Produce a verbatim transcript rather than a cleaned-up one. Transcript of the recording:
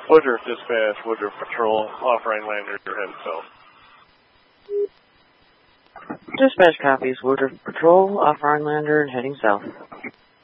Woodruff Dispatch, Woodruff Patrol, off Rhinelander, heading south. Dispatch copies, Woodruff Patrol, off Rhinelander and heading south.